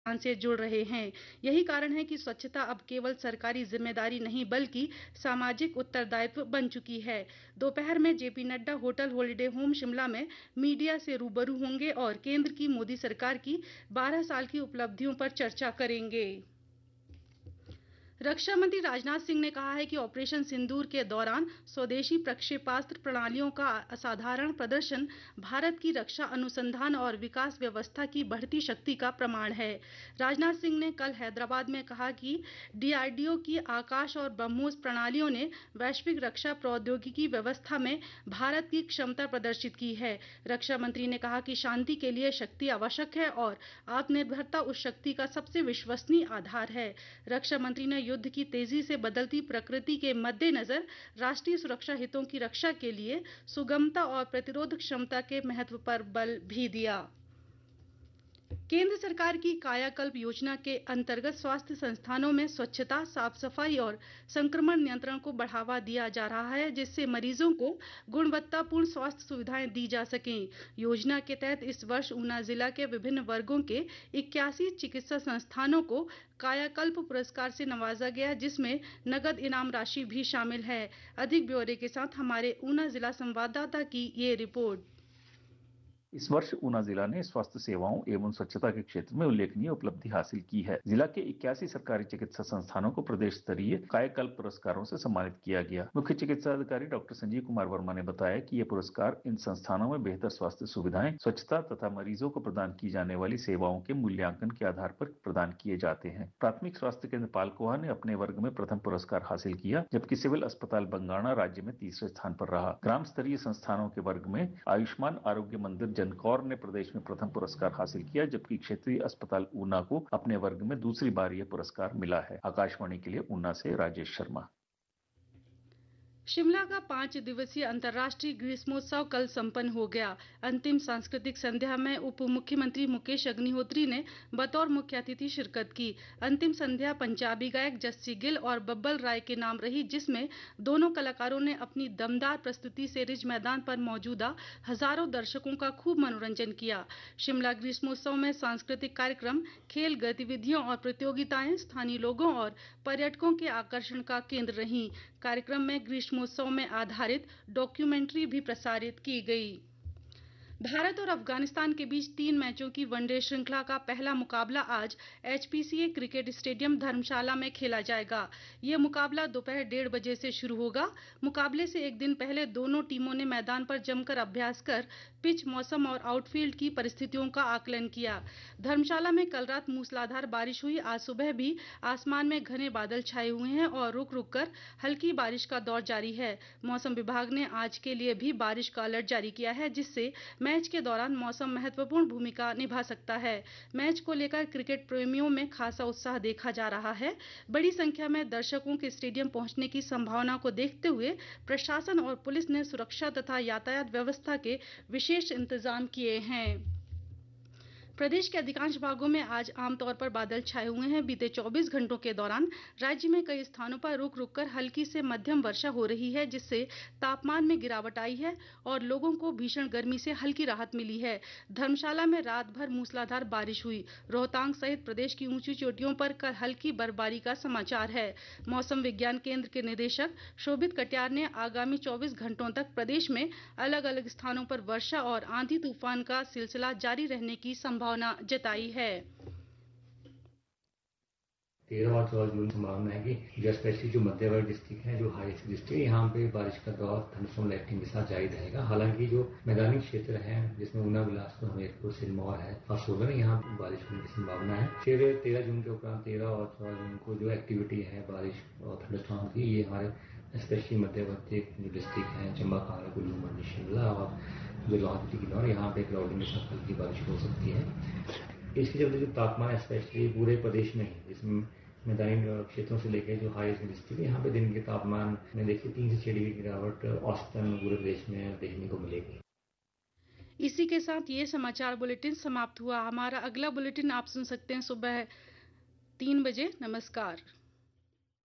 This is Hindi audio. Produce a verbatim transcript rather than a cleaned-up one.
से जुड़ रहे हैं। यही कारण है कि स्वच्छता अब केवल सरकारी जिम्मेदारी नहीं बल्कि सामाजिक उत्तरदायित्व बन चुकी है। दोपहर में JP Nadda hotel holiday home Shimla में मीडिया से रूबरू होंगे और केंद्र की मोदी सरकार की बारह साल की उपलब्धियों पर चर्चा करेंगे। रक्षा मंत्री राजनाथ सिंह ने कहा है कि ऑपरेशन सिंदूर के दौरान स्वदेशी प्रक्षेपास्त्र प्रणालियों का असाधारण प्रदर्शन भारत की रक्षा अनुसंधान और विकास व्यवस्था की बढ़ती शक्ति का प्रमाण है। राजनाथ सिंह ने कल हैदराबाद में कहा कि डीआरडीओ की आकाश और ब्रह्मोस प्रणालियों ने वैश्विक रक्षा प्रौद्योगिकी व्यवस्था में भारत की क्षमता प्रदर्शित की है। रक्षा मंत्री ने कहा कि शांति के लिए शक्ति आवश्यक है और आत्मनिर्भरता उस शक्ति का सबसे विश्वसनीय आधार है। रक्षा मंत्री ने युद्ध की तेजी से बदलती प्रकृति के मद्देनजर राष्ट्रीय सुरक्षा हितों की रक्षा के लिए सुगमता और प्रतिरोध क्षमता के महत्व पर बल भी दिया। केंद्र सरकार की कायाकल्प योजना के अंतर्गत स्वास्थ्य संस्थानों में स्वच्छता, साफ सफाई और संक्रमण नियंत्रण को बढ़ावा दिया जा रहा है, जिससे मरीजों को गुणवत्तापूर्ण स्वास्थ्य सुविधाएं दी जा सकें। योजना के तहत इस वर्ष ऊना जिला के विभिन्न वर्गों के इक्यासी चिकित्सा संस्थानों को कायाकल्प पुरस्कार से नवाजा गया, जिसमें नगद इनाम राशि भी शामिल है। अधिक ब्यौरे के साथ हमारे ऊना जिला संवाददाता की ये रिपोर्ट। इस वर्ष ऊना जिला ने स्वास्थ्य सेवाओं एवं स्वच्छता के क्षेत्र में उल्लेखनीय उपलब्धि हासिल की है। जिला के इक्यासी सरकारी चिकित्सा संस्थानों को प्रदेश स्तरीय कायाकल्प पुरस्कारों से सम्मानित किया गया। मुख्य चिकित्सा अधिकारी डॉक्टर संजीव कुमार वर्मा ने बताया कि ये पुरस्कार इन संस्थानों में बेहतर स्वास्थ्य सुविधाएं, स्वच्छता तथा मरीजों को प्रदान की जाने वाली सेवाओं के मूल्यांकन के आधार पर प्रदान किए जाते हैं। प्राथमिक स्वास्थ्य केंद्र पालकोहा ने अपने वर्ग में प्रथम पुरस्कार हासिल किया, जबकि सिविल अस्पताल बंगाणा राज्य में तीसरे स्थान पर रहा। ग्राम स्तरीय संस्थानों के वर्ग में आयुष्मान आरोग्य मंदिर जनकौर ने प्रदेश में प्रथम पुरस्कार हासिल किया, जबकि क्षेत्रीय अस्पताल ऊना को अपने वर्ग में दूसरी बार यह पुरस्कार मिला है। आकाशवाणी के लिए ऊना से राजेश शर्मा। शिमला का पांच दिवसीय अंतर्राष्ट्रीय ग्रीष्मोत्सव कल संपन्न हो गया। अंतिम सांस्कृतिक संध्या में उप मुख्यमंत्री मुकेश अग्निहोत्री ने बतौर मुख्य अतिथि शिरकत की। अंतिम संध्या पंजाबी गायक जस्सी गिल और बब्बल राय के नाम रही, जिसमें दोनों कलाकारों ने अपनी दमदार प्रस्तुति से रिज मैदान पर मौजूदा हजारों दर्शकों का खूब मनोरंजन किया। शिमला ग्रीष्मोत्सव में सांस्कृतिक कार्यक्रम, खेल गतिविधियों और प्रतियोगिताएं स्थानीय लोगों और पर्यटकों के आकर्षण का केंद्र रहीं। कार्यक्रम में ग्रीष्मोत्सव में आधारित डॉक्यूमेंट्री भी प्रसारित की गई। भारत और अफगानिस्तान के बीच तीन मैचों की वनडे श्रृंखला का पहला मुकाबला आज एचपीसीए क्रिकेट स्टेडियम धर्मशाला में खेला जाएगा। यह मुकाबला दोपहर डेढ़ बजे से शुरू होगा। मुकाबले से एक दिन पहले दोनों टीमों ने मैदान पर जमकर अभ्यास कर पिच, मौसम और आउटफील्ड की परिस्थितियों का आकलन किया। धर्मशाला में कल रात मूसलाधार बारिश हुई। आज सुबह भी आसमान में घने बादल छाए हुए हैं और रुक रुक कर हल्की बारिश का दौर जारी है। मौसम विभाग ने आज के लिए भी बारिश का अलर्ट जारी किया है, जिससे मैच के दौरान मौसम महत्वपूर्ण भूमिका निभा सकता है। मैच को लेकर क्रिकेट प्रेमियों में खासा उत्साह देखा जा रहा है। बड़ी संख्या में दर्शकों के स्टेडियम पहुंचने की संभावना को देखते हुए प्रशासन और पुलिस ने सुरक्षा तथा यातायात व्यवस्था के विशेष इंतजाम किए हैं। प्रदेश के अधिकांश भागों में आज आमतौर पर बादल छाए हुए हैं। बीते चौबीस घंटों के दौरान राज्य में कई स्थानों पर रुक रुक कर हल्की से मध्यम वर्षा हो रही है, जिससे तापमान में गिरावट आई है और लोगों को भीषण गर्मी से हल्की राहत मिली है। धर्मशाला में रात भर मूसलाधार बारिश हुई। रोहतांग सहित प्रदेश की ऊंची चोटियों पर कल हल्की बर्फबारी का समाचार है। मौसम विज्ञान केंद्र के निदेशक शोभित कटियार ने आगामी चौबीस घंटों तक प्रदेश में अलग अलग स्थानों पर वर्षा और आंधी तूफान का सिलसिला जारी रहने की संभावना जताई है। तेरह और चौदह जून संभावना है कि जो स्पेशली जो मध्यवर्ग डिस्ट्रिक्ट है, जो हाई डिस्ट्रिक्ट है, यहाँ पे बारिश का दौर थंडरस्टॉर्म लाइटनिंग के साथ जारी रहेगा। हालांकि जो मैदानी क्षेत्र है, जिसमें ऊना, बिलासपुर, हमीरपुर, सिरमौर है और सोलन, यहाँ पे बारिश होने की संभावना है। फिर तेरह जून के उपरांत तेरह और चौदह जून को जो एक्टिविटी है बारिश और थंडरस्टॉर्म की, ये हमारे स्पेशली मध्यवर्ती जो डिस्ट्रिक्ट है, चंबा, कांगड़ा, कुल्लू, मंडी, शिमला और जो लाहौल की नौर, यहाँ पे क्लाउडिंग के साथ हल्की बारिश हो सकती है। इसके चलते जो तापमान स्पेशली पूरे प्रदेश में है, जिसमें मैदानी क्षेत्रों से लेकर जो हाई डिस्ट्रिक्ट, यहाँ पे दिन के तापमान में देखिए तीन से छह डिग्री की गिरावट औसतन पूरे प्रदेश में देखने को मिलेगी। इसी के साथ ये समाचार बुलेटिन समाप्त हुआ। हमारा अगला बुलेटिन आप सुन सकते हैं सुबह तीन बजे। नमस्कार।